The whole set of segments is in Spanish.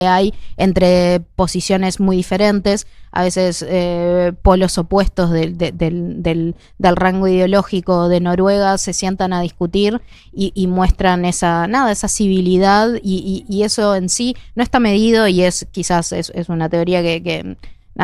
hay entre posiciones muy diferentes, a veces polos opuestos del rango ideológico de Noruega se sientan a discutir y muestran esa civilidad y eso en sí no está medido y quizás es una teoría que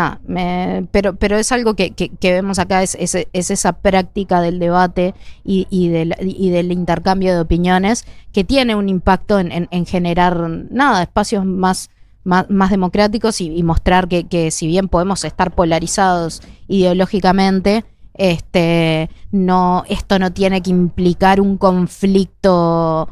pero es algo que vemos acá, es esa práctica del debate y del intercambio de opiniones que tiene un impacto en generar espacios más democráticos y mostrar que si bien podemos estar polarizados ideológicamente, esto no tiene que implicar un conflicto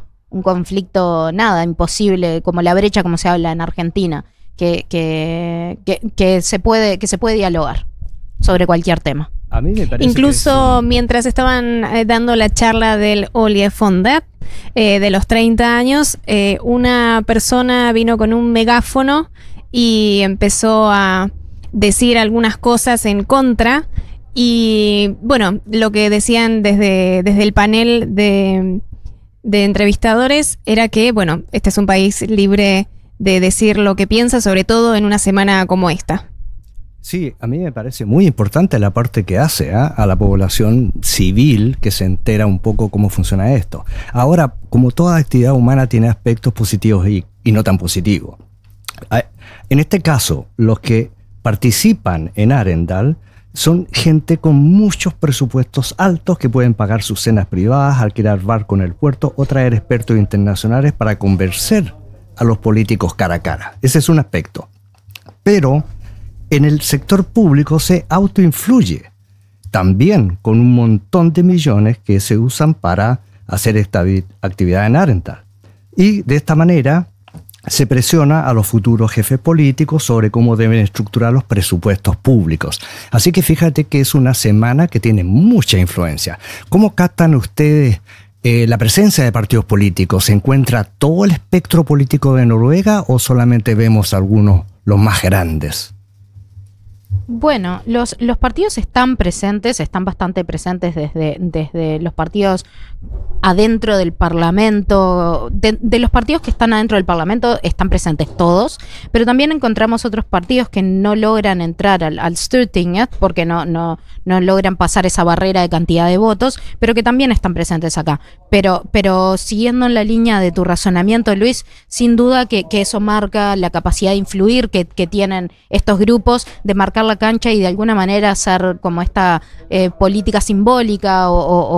imposible, como la brecha, como se habla en Argentina, que se puede dialogar sobre cualquier tema. A mí me parece incluso mientras estaban dando la charla del Oljefondet de los 30 años, una persona vino con un megáfono y empezó a decir algunas cosas en contra. Y bueno, lo que decían desde el panel de entrevistadores era que, bueno, este es un país libre de decir lo que piensa, sobre todo en una semana como esta. Sí, a mí me parece muy importante la parte que hace a la población civil que se entera un poco cómo funciona esto. Ahora, como toda actividad humana tiene aspectos positivos y no tan positivos. En este caso, los que participan en Arendal son gente con muchos presupuestos altos que pueden pagar sus cenas privadas, alquilar barco en el puerto o traer expertos internacionales para convencer a los políticos cara a cara. Ese es un aspecto. Pero en el sector público se autoinfluye también con un montón de millones que se usan para hacer esta actividad en Arendal. Y de esta manera se presiona a los futuros jefes políticos sobre cómo deben estructurar los presupuestos públicos. Así que fíjate que es una semana que tiene mucha influencia. ¿Cómo captan ustedes la presencia de partidos políticos? ¿Se encuentra todo el espectro político de Noruega o solamente vemos algunos, los más grandes? Bueno, los partidos están bastante presentes desde los partidos adentro del Parlamento, de los partidos que están adentro del Parlamento están presentes todos, pero también encontramos otros partidos que no logran entrar al Stortinget porque no logran pasar esa barrera de cantidad de votos, pero que también están presentes acá. Pero siguiendo en la línea de tu razonamiento, Luis, sin duda que eso marca la capacidad de influir que tienen estos grupos, de marcar la cancha y de alguna manera hacer como esta política simbólica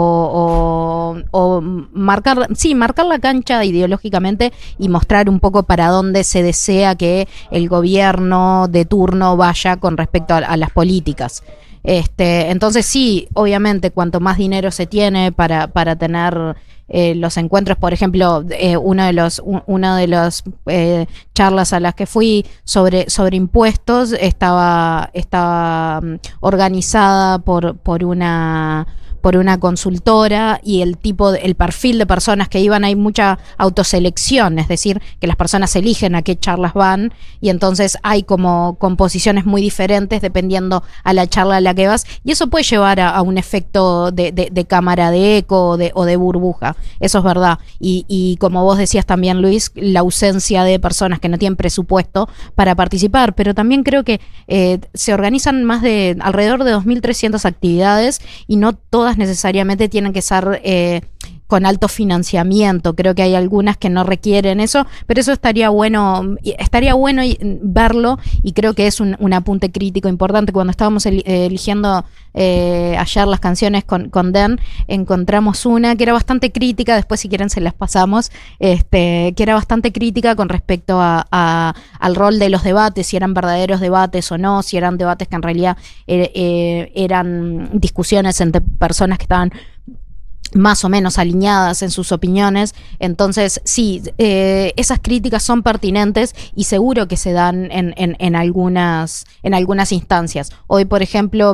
o marcar la cancha ideológicamente y mostrar un poco para dónde se desea que el gobierno de turno vaya con respecto a las políticas. Entonces sí, obviamente cuanto más dinero se tiene para tener los encuentros, por ejemplo, una de las charlas a las que fui sobre impuestos estaba organizada por una consultora y el perfil de personas que iban, hay mucha autoselección, es decir, que las personas eligen a qué charlas van y entonces hay como composiciones muy diferentes dependiendo a la charla a la que vas y eso puede llevar a un efecto de cámara de eco o de burbuja, eso es verdad y como vos decías también, Luis, la ausencia de personas que no tienen presupuesto para participar, pero también creo que se organizan alrededor de 2.300 actividades y no todas necesariamente tienen que ser con alto financiamiento. Creo que hay algunas que no requieren eso, pero eso estaría bueno verlo y creo que es un apunte crítico importante. Cuando estábamos eligiendo ayer las canciones con Den, encontramos una que era bastante crítica, después si quieren se las pasamos, que era bastante crítica con respecto al rol de los debates, si eran verdaderos debates o no, si eran debates que en realidad eran discusiones entre personas que estaban más o menos alineadas en sus opiniones. Entonces sí, esas críticas son pertinentes y seguro que se dan en algunas instancias. Hoy, por ejemplo,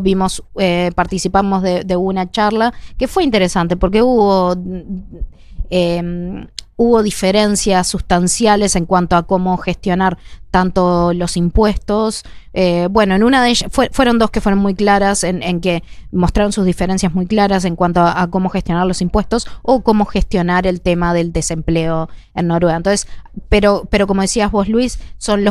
participamos de una charla que fue interesante porque hubo hubo diferencias sustanciales en cuanto a cómo gestionar tanto los impuestos. Bueno, en una de ellas fueron dos que fueron muy claras, en que mostraron sus diferencias muy claras en cuanto a cómo gestionar los impuestos o cómo gestionar el tema del desempleo en Noruega. Entonces, pero como decías vos, Luis, son los